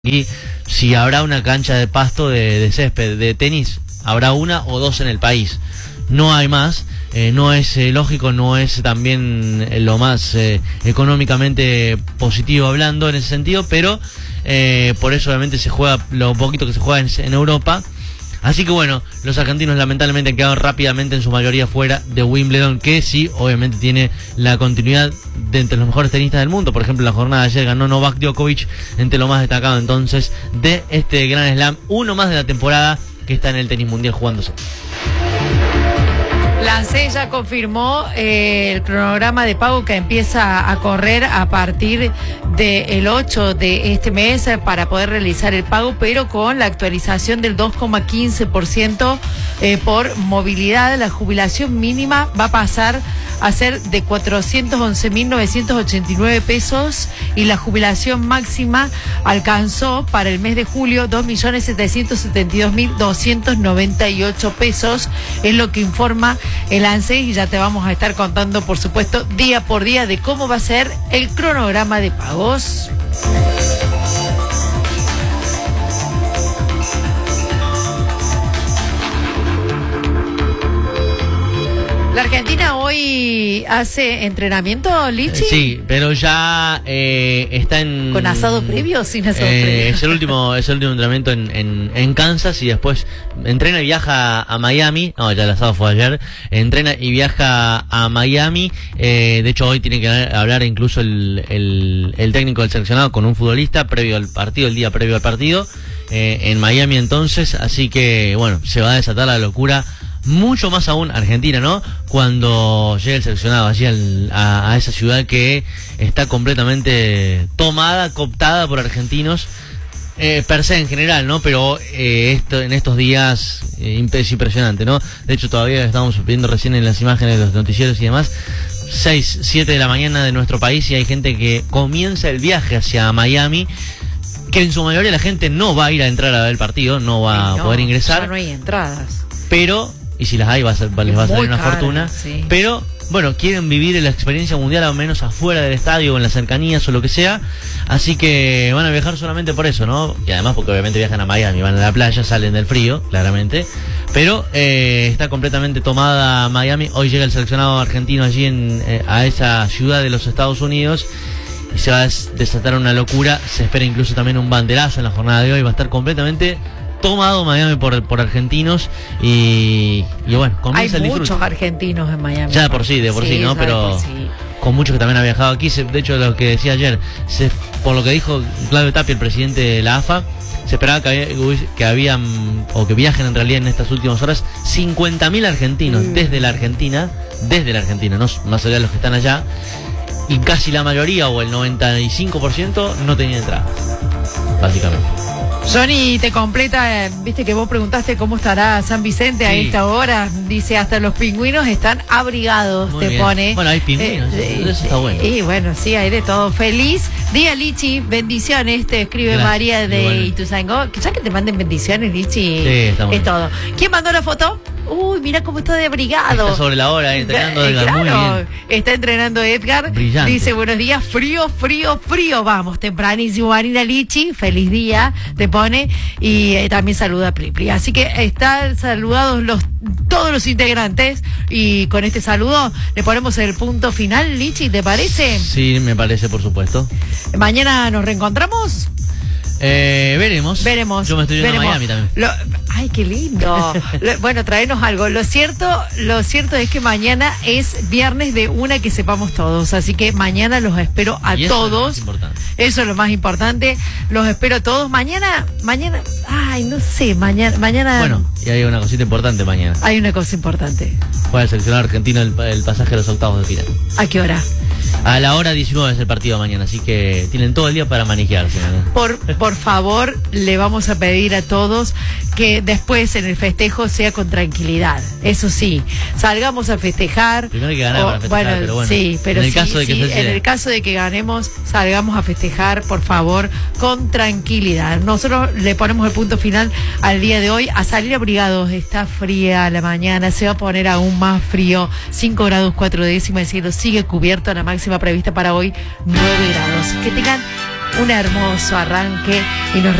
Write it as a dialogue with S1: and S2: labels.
S1: Y si habrá una cancha de pasto de césped, de tenis, habrá una o dos en el país. No hay más. No es lógico, no es también lo más económicamente positivo hablando en ese sentido, pero por eso obviamente se juega lo poquito que se juega en Europa. Así que bueno, los argentinos lamentablemente han quedado rápidamente en su mayoría fuera de Wimbledon, que sí, obviamente tiene la continuidad de entre los mejores tenistas del mundo. Por ejemplo, en la jornada de ayer ganó Novak Djokovic, entre lo más destacado entonces de este Grand Slam, uno más de la temporada que está en el tenis mundial jugándose.
S2: La ANSES ya confirmó el cronograma de pago que empieza a correr a partir del 8 de este mes para poder realizar el pago, pero con la actualización del 2,15% por movilidad. La jubilación mínima va a pasar a ser de 411.989 pesos y la jubilación máxima alcanzó para el mes de julio 2.772.298 pesos, es lo que informa el ANSES, y ya te vamos a estar contando, por supuesto, día por día de cómo va a ser el cronograma de pagos. ¿La Argentina hoy hace entrenamiento, Lichi?
S1: Sí, pero ya está en...
S2: ¿Con asado previo o sin asado previo?
S1: Es el último entrenamiento en Kansas, y después entrena y viaja a Miami. No, ya el asado fue ayer. Entrena y viaja a Miami. De hecho, hoy tiene que hablar incluso el técnico del seleccionado con un futbolista previo al partido, el día previo al partido, en Miami entonces. Así que, bueno, se va a desatar la locura. Mucho más aún Argentina, ¿no? Cuando llega el seleccionado allí a esa ciudad que está completamente tomada, cooptada por argentinos, per se en general, ¿no? Pero en estos días es impresionante, ¿no? De hecho, todavía estamos viendo recién en las imágenes de los noticieros y demás, 6, 7 de la mañana de nuestro país, y hay gente que comienza el viaje hacia Miami, que en su mayoría la gente no va a ir a entrar a ver el partido, no va a poder ingresar.
S2: Ya no hay entradas.
S1: Pero... y si las hay, les va a salir una fortuna.
S2: Sí.
S1: Pero, bueno, quieren vivir la experiencia mundial al menos afuera del estadio o en las cercanías o lo que sea. Así que van a viajar solamente por eso, ¿no? Y además porque obviamente viajan a Miami, van a la playa, salen del frío, claramente. Pero está completamente tomada Miami. Hoy llega el seleccionado argentino allí a esa ciudad de los Estados Unidos. Y se va a desatar una locura. Se espera incluso también un banderazo en la jornada de hoy. Va a estar completamente... tomado Miami por argentinos y bueno, comienza el disfrute.
S2: Hay muchos argentinos en Miami.
S1: Ya de por sí, ¿no? Pero con muchos que también han viajado aquí. De hecho, lo que decía ayer, por lo que dijo Claudio Tapia, el presidente de la AFA, se esperaba que viajen en realidad en estas últimas horas 50.000 argentinos desde la Argentina, no más allá de los que están allá, y casi la mayoría o el 95% no tenían entrada, básicamente.
S2: Johnny te completa, viste que vos preguntaste cómo estará San Vicente a esta hora. Dice, hasta los pingüinos están abrigados. Muy te bien. Pone.
S1: Bueno, hay pingüinos, eso está bueno.
S2: Y bueno, sí, hay de todo. Feliz día, Lichi. Bendiciones, te escribe Gracias. María de Ituzaingó. Ya que te manden bendiciones, Lichi.
S1: Sí, está bueno.
S2: Es todo. ¿Quién mandó la foto? Uy, mira cómo está de abrigado.
S1: Está sobre la hora, entrenando Edgar.
S2: Claro,
S1: muy bien.
S2: Está entrenando Edgar.
S1: Brillante.
S2: Dice, buenos días, frío. Vamos, tempranísimo, Marina Lichi. Feliz día, te pone. Y también saluda a Pripli. Así que están saludados todos los integrantes. Y con este saludo le ponemos el punto final, Lichi, ¿te parece?
S1: Sí, me parece, por supuesto.
S2: ¿Mañana nos reencontramos?
S1: Veremos.
S2: Yo
S1: me estoy yendo a Miami también.
S2: Ay, qué lindo. Bueno, traenos algo. Lo cierto es que mañana es viernes de una que sepamos todos. Así que mañana los espero a todos. Eso es lo más importante. Los espero a todos. Mañana, ay, no sé, mañana.
S1: Bueno, y hay una cosita importante mañana.
S2: Hay una cosa importante.
S1: Juega el seleccionado argentino el pasaje a los octavos de final.
S2: ¿A qué hora?
S1: A la hora 19 es el partido mañana, así que tienen todo el día para manijearse.
S2: Por favor, le vamos a pedir a todos que después en el festejo sea con tranquilidad. Eso sí, salgamos a festejar.
S1: Primero hay que ganar para festejar, pero bueno.
S2: Sí, pero
S1: en el
S2: caso de que ganemos, salgamos a festejar, por favor, con tranquilidad. Nosotros le ponemos el punto final al día de hoy. A salir abrigados, está fría la mañana, se va a poner aún más frío. 5 grados 4 décimas, el cielo sigue cubierto, la máxima prevista para hoy 9 grados. Que tengan un hermoso arranque y nos